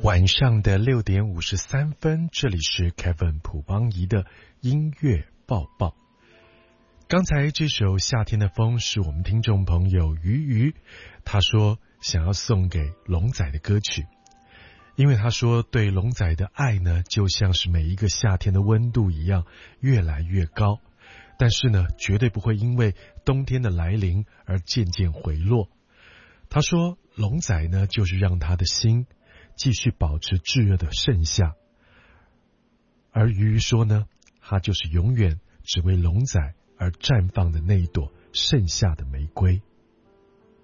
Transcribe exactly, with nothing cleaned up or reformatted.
晚上的六点五十三分，这里是 Kevin 朴邦仪的音乐报报。刚才这首《夏天的风》是我们听众朋友鱼鱼，他说想要送给龙仔的歌曲，因为他说对龙仔的爱呢，就像是每一个夏天的温度一样，越来越高，但是呢，绝对不会因为冬天的来临而渐渐回落。他说龙仔呢，就是让他的心继续保持炙热的盛夏，而鱼鱼说呢，他就是永远只为龙仔而绽放的那一朵盛夏的玫瑰。